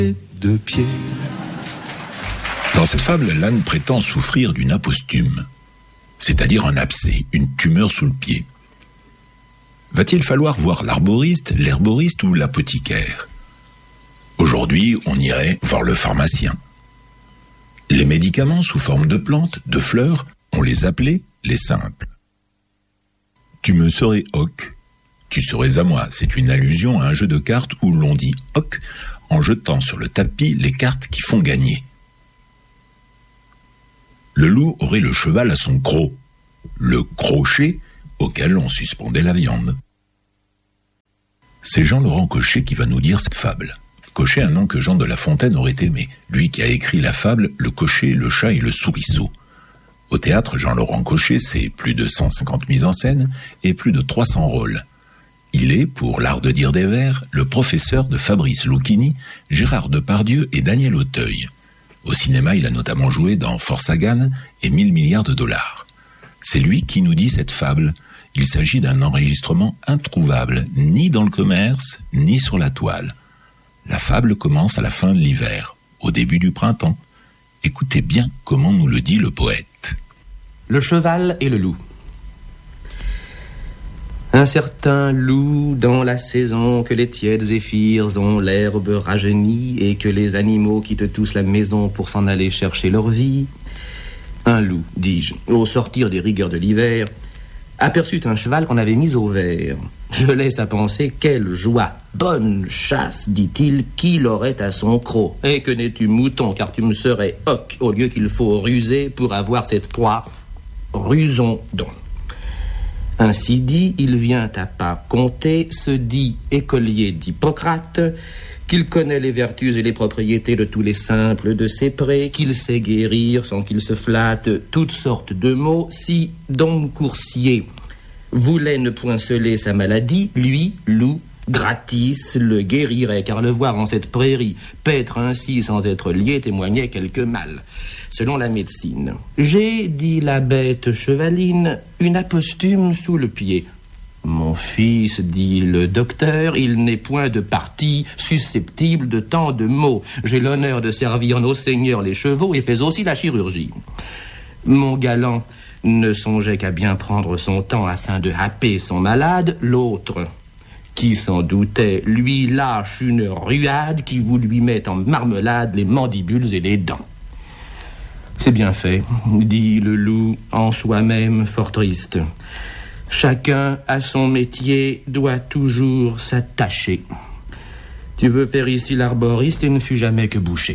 de pied. Dans cette fable, l'âne prétend souffrir d'une apostume, c'est-à-dire un abcès, une tumeur sous le pied. Va-t-il falloir voir l'arboriste, l'herboriste ou l'apothicaire ? Aujourd'hui, on irait voir le pharmacien. Les médicaments sous forme de plantes, de fleurs, on les appelait les simples. Tu me serais hoc, tu serais à moi. C'est une allusion à un jeu de cartes où l'on dit hoc en jetant sur le tapis les cartes qui font gagner. Le loup aurait le cheval à son croc, le crochet auquel on suspendait la viande. C'est Jean-Laurent Cochet qui va nous dire cette fable. Cochet, un nom que Jean de La Fontaine aurait aimé, lui qui a écrit la fable « Le cocher, le chat et le souriceau ». Au théâtre, Jean-Laurent Cochet, c'est plus de 150 mises en scène et plus de 300 rôles. Il est, pour l'art de dire des vers, le professeur de Fabrice Lucchini, Gérard Depardieu et Daniel Auteuil. Au cinéma, il a notamment joué dans Force Hagan et 1000 milliards de dollars. C'est lui qui nous dit cette fable. Il s'agit d'un enregistrement introuvable, ni dans le commerce, ni sur la toile. La fable commence à la fin de l'hiver, au début du printemps. Écoutez bien comment nous le dit le poète. Le cheval et le loup. Un certain loup dans la saison que les tièdes zéphyrs ont l'herbe rajeunie et que les animaux quittent tous la maison pour s'en aller chercher leur vie. Un loup, dis-je, au sortir des rigueurs de l'hiver, aperçut un cheval qu'on avait mis au vert. Je laisse à penser quelle joie, bonne chasse, dit-il, qui l'aurait à son croc. Et que n'es-tu mouton, car tu me serais hoc, au lieu qu'il faut ruser pour avoir cette proie. Rusons donc. Ainsi dit, il vient à pas compter, se dit écolier d'Hippocrate, qu'il connaît les vertus et les propriétés de tous les simples de ses prés, qu'il sait guérir sans qu'il se flatte toutes sortes de maux. Si donc Coursier voulait ne point sceller sa maladie, lui, loup, gratis le guérirait, car le voir en cette prairie paître ainsi sans être lié témoignait quelque mal. Selon la médecine, j'ai, dit la bête chevaline, une apostume sous le pied. Mon fils, dit le docteur, il n'est point de parti susceptible de tant de maux. J'ai l'honneur de servir nos seigneurs les chevaux et fais aussi la chirurgie. Mon galant ne songeait qu'à bien prendre son temps afin de happer son malade. L'autre, qui s'en doutait, lui lâche une ruade qui vous lui met en marmelade les mandibules et les dents. C'est bien fait, dit le loup en soi-même fort triste. Chacun à son métier doit toujours s'attacher. Tu veux faire ici l'arboriste et ne fut jamais que boucher.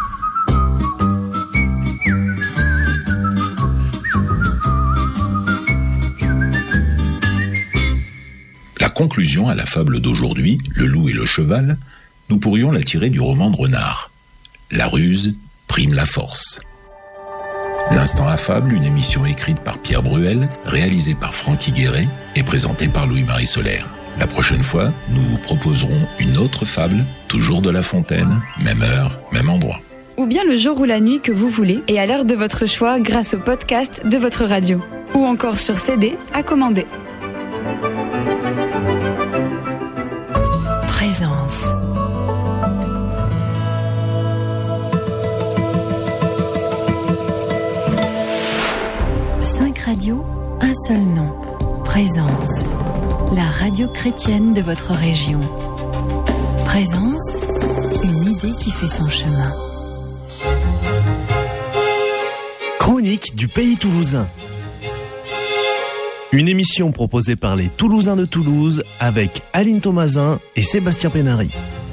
La conclusion à la fable d'aujourd'hui, le loup et le cheval, nous pourrions la tirer du roman de Renard. La ruse prime la force. L'Instant Affable, une émission écrite par Pierre Bruel, réalisée par Francky Guéret et présentée par Louis-Marie Solaire. La prochaine fois, nous vous proposerons une autre fable, toujours de La Fontaine, même heure, même endroit. Ou bien le jour ou la nuit que vous voulez et à l'heure de votre choix grâce au podcast de votre radio. Ou encore sur CD à commander. Présence. Radio, un seul nom. Présence. La radio chrétienne de votre région. Présence, une idée qui fait son chemin. Chronique du Pays Toulousain. Une émission proposée par les Toulousains de Toulouse avec Aline Thomasin et Sébastien Pénary.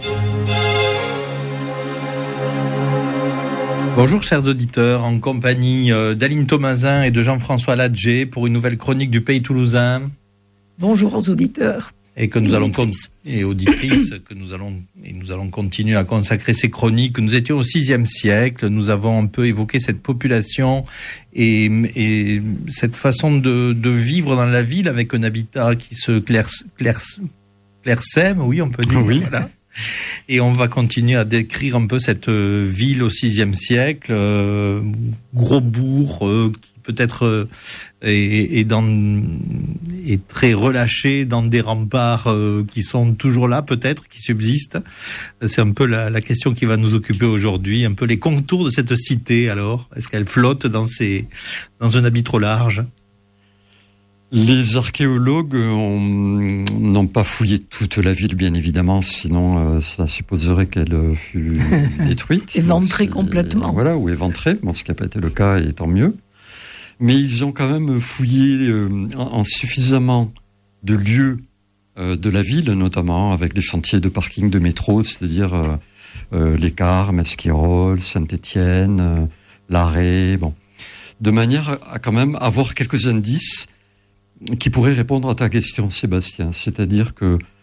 Bonjour chers auditeurs, en compagnie d'Aline Thomasin et de Jean-François Ladger pour une nouvelle chronique du Pays Toulousain. Bonjour aux auditeurs. Et que nous allons auditrices que nous allons continuer à consacrer ces chroniques. Nous étions au VIe siècle, nous avons un peu évoqué cette population et cette façon de vivre dans la ville avec un habitat qui se clairsème, oui on peut dire. Oui. Voilà. Et on va continuer à décrire un peu cette ville au VIe siècle, gros bourg qui peut-être est très relâché dans des remparts qui sont toujours là, peut-être, qui subsistent. C'est un peu la question qui va nous occuper aujourd'hui, un peu les contours de cette cité. Alors, est-ce qu'elle flotte dans un habit trop large ? Les archéologues n'ont pas fouillé toute la ville, bien évidemment, sinon cela supposerait qu'elle fût détruite. Éventrée complètement. Voilà, ou éventrée, ce qui n'a pas été le cas, et tant mieux. Mais ils ont quand même fouillé en suffisamment de lieux de la ville, notamment avec les chantiers de parking de métro, c'est-à-dire les Carmes, Esquirol, Saint-Étienne, l'Arrêt, de manière à quand même avoir quelques indices qui pourrait répondre à ta question, Sébastien. C'est-à-dire que